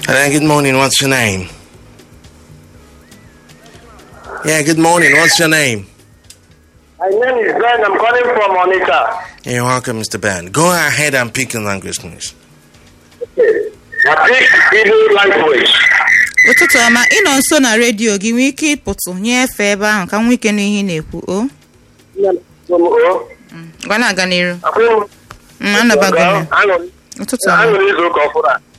Hello, good morning. What's your name? Yeah, good morning. What's your name? My name is Ben. I'm calling from Onitsha. You're welcome, Mr. Ben. Go ahead and pick your language, please. Okay. I pick Igbo language. ụtụtụ ọma ị nọ nso na redio gị nwee ike ịpụtụ nye efe ebe ahụ ka nwee ike n'ihe ị na-ekwu o gwa na-aga n'iru anabago m ụtụtụ ọma Aṅụrụ izu ụka ọfụrụ a.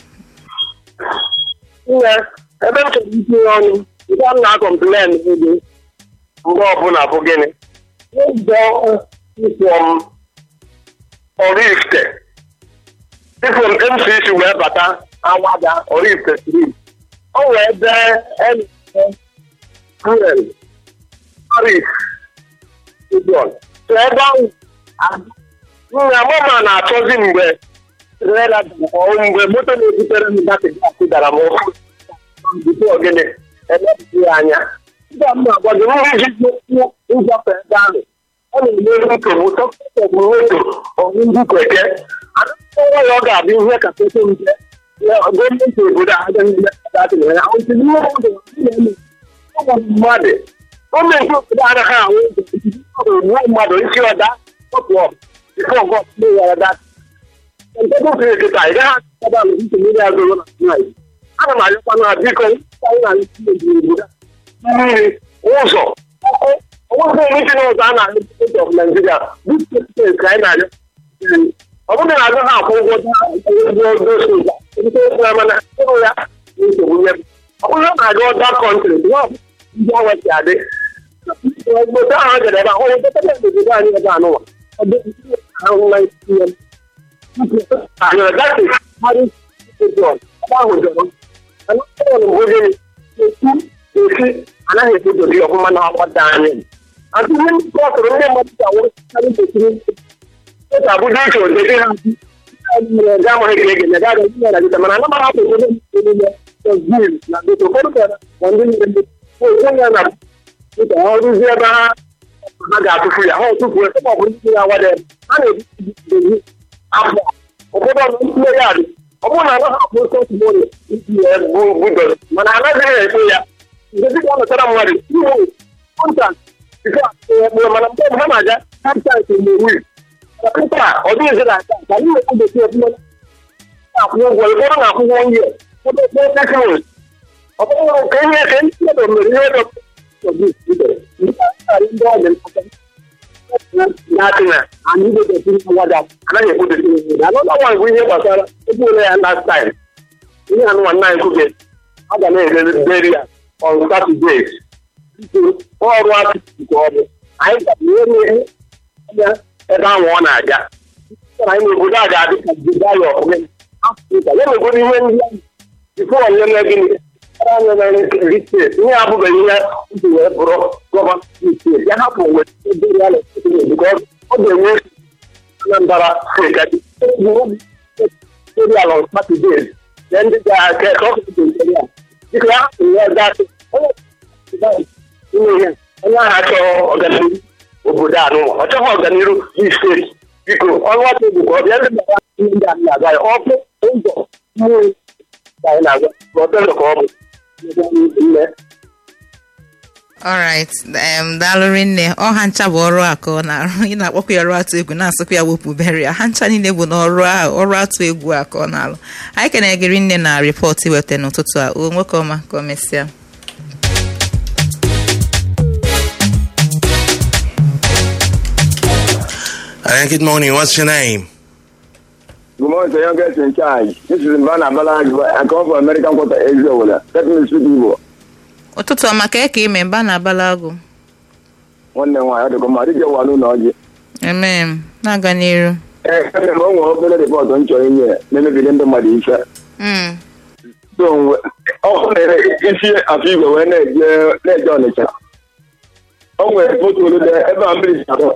Nne, ebe m chọrọ itinye ọnụ, nke m na-akọmplen ebe mgbe ọbụla bụ gịnị? Ụzọ ifom Oraifite. Ifom MCC wee bata Awada Oraifite Street. O wee dee fuel Arif Udon. So ebe ahụ nna mama na-achọzi mgbe mgbe moto na-ebutere m datị dara m ọkụ bute ogene emebighị anya ndị m na-agwa gị nri ji ịgafe ebe ahụ ọ na-eme nsogbu sọpụtụ moto ọrụ ndị keke nwa ya ọ ga-abụ ihe ka pete mpe gọọmenti obodo agaghị datị na ya oziri ihe obodo mmadụ gọọmenti obodo anaghị ahụ ụzọ mmadụ isi ọda ọpụ before God knew where that. And people say that I have to have a media going on. I don't know because I also, I want to know that of Nigeria. This is kind of. I want to know how to go I got that country. What you are there? But I had about all the I got to free a whole two years. I need after. I want to have more money if you have good. When I like this is one of the money. You contact because when I'm manager, sometimes in the week. Or do it like that? Can you put the money? We're going up 1 year. What is the next one? Can you nothing. I needed to think what that. And I put it in. I don't know why we hear about it. Last time. We had 1 night to get. I don't know area on Saturdays. All what I got really about 1 hour. I know good I got desire of it. Let me go in before I'm making it. alright daalụrị nne ọha ncha bụ ọrụ a ka ọ na-arụ ị na-akpọkwa ya ọrụ atụ egwu na-asụkwa ya wepụ beri ha ncha niile bụ n'ọrụ ahụ ọrụ atụ egwu a ka ọ na-alụ anyị kenegiri nne na rịpọt iweta n'ụtụtụ a o nwoke ọma ka o mesịa. Good morning. What's your name? Good morning, the youngest in charge. This is Mbana Balag. I come from American Quarter Asia. Let me speak to you. ụtụtụ ọma ka eke ime mba na-abala agụ nwanne nwaanyị ọdịkọ ma dịje wa n'ụlọ ọjị na-aga n'iru o nwere obere rịpọtụ m chọrọ inye na-emebiri ndị mmadụ ife ọ na-ere isi afọ igwe wee na-eje Ọnịcha o nwere foto ebe a mmiri